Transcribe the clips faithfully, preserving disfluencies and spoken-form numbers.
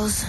girls.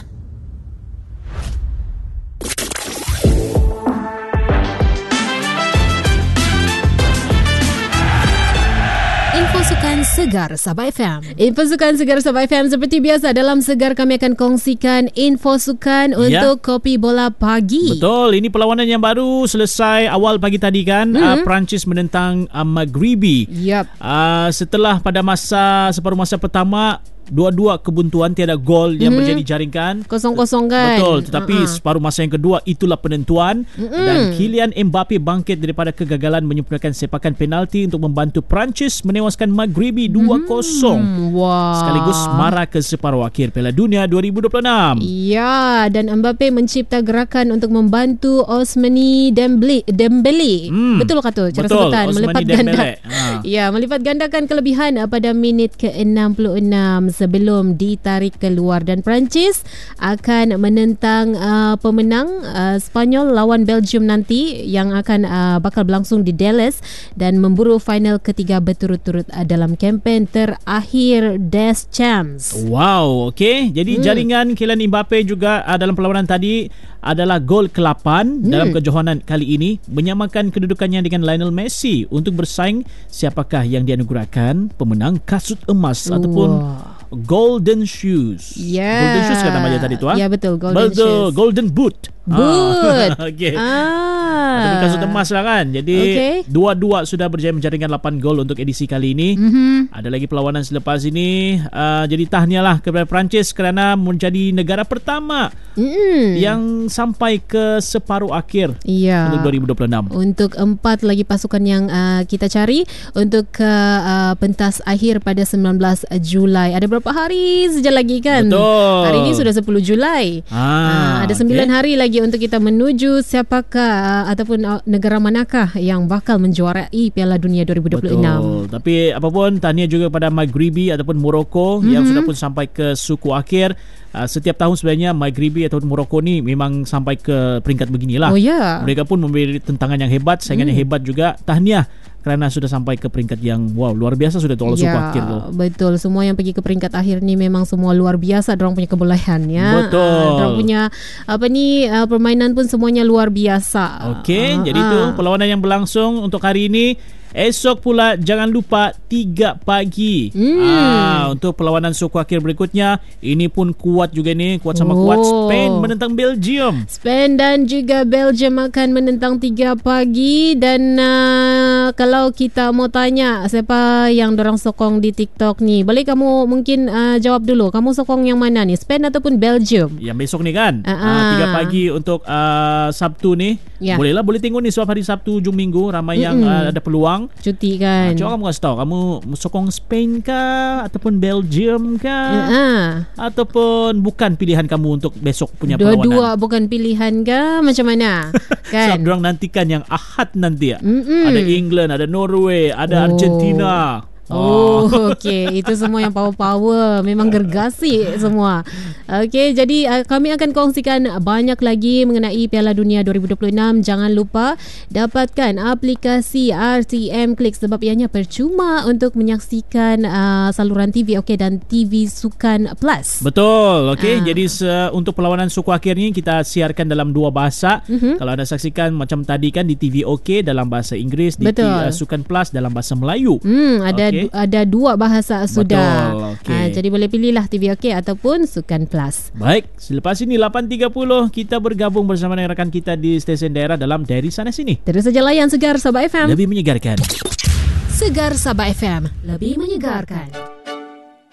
Info Sukan Segar Sabah F M. Info Sukan Segar Sabah F M. Seperti biasa, dalam Segar kami akan kongsikan info sukan untuk ya. Kopi Bola Pagi. Betul, ini perlawanan yang baru selesai awal pagi tadi kan. Mm-hmm. uh, Perancis menentang uh, Maghribi. Yep. uh, Setelah pada masa separuh masa pertama, dua-dua kebuntuan, tiada gol yang mm-hmm. menjadi jaringkan. Kosong-kosong kan. Betul, tetapi uh-huh. separuh masa yang kedua itulah penentuan. Mm-hmm. Dan Kylian Mbappe bangkit daripada kegagalan menyempurnakan sepakan penalti untuk membantu Perancis menewaskan Maghribi dua kosong. Mm-hmm. Wow. Sekaligus marah ke separuh akhir Piala Dunia dua ribu dua puluh enam. Ya, dan Mbappe mencipta gerakan untuk membantu Ousmane Dembele. Dembele. Hmm. Betul kata cara Betul, sebutan. Ousmane Melipat Dembele. ganda. Ha. Ya, melipat gandakan kelebihan pada minit ke enam puluh enam sebelum ditarik keluar, dan Perancis akan menentang uh, pemenang uh, Sepanyol lawan Belgium nanti yang akan uh, bakal berlangsung di Dallas dan memburu final ketiga berturut-turut uh, dalam kempen terakhir Des Champs. Wow, okey. Jadi hmm. jaringan Kylian Mbappe juga uh, dalam perlawanan tadi adalah gol ke lapan hmm. dalam kejohanan kali ini, menyamakan kedudukannya dengan Lionel Messi untuk bersaing siapakah yang dianugerahkan pemenang kasut emas wow. ataupun Golden Shoes. Yeah. Golden Shoes kan namanya tadi tu ah? Ya, betul, Golden betul, Shoes. Golden Boot. Boot. Ah. Okey. Ah. Ataupun kasut emas lah kan. Jadi okay. dua-dua sudah berjaya menjaringkan lapan gol untuk edisi kali ini. Mm-hmm. Ada lagi perlawanan selepas ini. Uh, jadi tahniahlah kepada Perancis kerana menjadi negara pertama mm. yang sampai ke separuh akhir yeah. untuk dua ribu dua puluh enam. Untuk empat lagi pasukan yang uh, kita cari untuk ke uh, pentas akhir pada sembilan belas Julai. Ada berapa hari saja lagi kan? Betul. Hari ini sudah sepuluh Julai. Ah, uh, ada sembilan okay. hari lagi untuk kita menuju siapakah uh, ataupun uh, negara manakah yang bakal menjuarai Piala Dunia dua ribu dua puluh enam. Betul. Tapi apapun, tahniah juga pada Maghribi ataupun Morocco mm-hmm. yang sudah pun sampai ke suku akhir. Uh, setiap tahun sebenarnya Maghribi ataupun Morocco ni memang sampai ke peringkat beginilah. Oh ya. Mereka pun memberi tentangan yang hebat, saingan mm. yang hebat juga. Tahniah kerana sudah sampai ke peringkat yang wow, luar biasa sudah tu, ya, suku akhir tu. Betul, semua yang pergi ke peringkat akhir ni memang semua luar biasa, dorang punya kebolehan ya. Betul. Uh, dorang punya apa ni uh, permainan pun semuanya luar biasa. Okey, uh, jadi uh. tu perlawanan yang berlangsung untuk hari ini. Esok pula jangan lupa tiga pagi hmm. ah, untuk perlawanan suku akhir berikutnya. Ini pun kuat juga ni, kuat sama oh. kuat. Spain menentang Belgium. Spain dan juga Belgium akan menentang tiga pagi. Dan uh, kalau kita mau tanya siapa yang dorang sokong di TikTok ni, boleh kamu mungkin uh, jawab dulu. Kamu sokong yang mana ni, Spain ataupun Belgium? Yang besok ni kan uh-huh. ah, tiga pagi untuk uh, Sabtu ni yeah. Boleh lah, boleh tengok ni sebab hari Sabtu hujung minggu ramai mm-hmm. yang uh, ada peluang cuti kan. Ha, cuba kamu kasih tahu, kamu sokong Spain kah ataupun Belgium kah uh-huh. ataupun bukan pilihan kamu untuk besok punya perlawanan? Dua-dua bukan pilihan kah, macam mana? Kan? Sebab diorang nantikan yang Ahad nanti ya. Mm-mm. Ada England, ada Norway, ada oh. Argentina. Oh, okey. Itu semua yang power-power. Memang gergasi semua. Okey, jadi uh, kami akan kongsikan banyak lagi mengenai Piala Dunia dua ribu dua puluh enam. Jangan lupa dapatkan aplikasi R T M Click sebab ianya percuma untuk menyaksikan uh, saluran T V okey dan T V Sukan Plus. Betul. Okey, uh. jadi se- untuk perlawanan suku akhir ni kita siarkan dalam dua bahasa. Uh-huh. Kalau anda saksikan macam tadi kan di T V OK dalam bahasa Inggeris, di Betul. T V uh, Sukan Plus dalam bahasa Melayu. Hmm, ada okay. ada dua bahasa sudah. Betul. Okay. Ha, jadi boleh pilihlah T V OK ataupun Sukan Plus. Baik, selepas ini lapan tiga puluh kita bergabung bersama dengan rakan kita di stesen daerah dalam Dari Sana Sini. Terus saja layan Segar Sabah F M. Lebih menyegarkan. Segar Sabah F M, lebih menyegarkan.